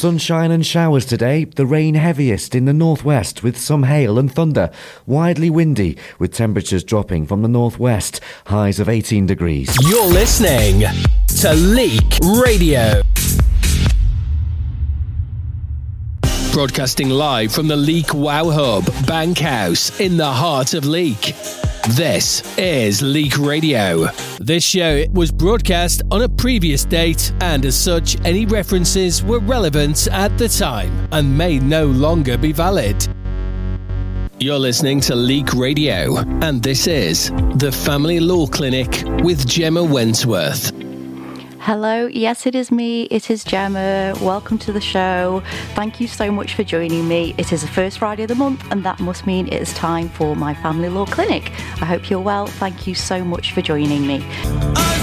sunshine and showers today, the rain heaviest in the northwest with some hail and thunder. Widely windy with temperatures dropping from the northwest, highs of 18 degrees. You're listening to Leek Radio. Broadcasting live from the Leek Wow Hub, Bankhouse, in the heart of Leek. This is Leek Radio. This show was broadcast on a previous date, and as such, any references were relevant at the time and may no longer be valid. You're listening to Leek Radio, and this is the Family Law Clinic with Gemma Wentworth. Hello, yes, it is me. It is Gemma. Welcome to the show. Thank you so much for joining me. It is the first Friday of the month, and that must mean it is time for my Family Law Clinic. I hope you're well. Thank you so much for joining me.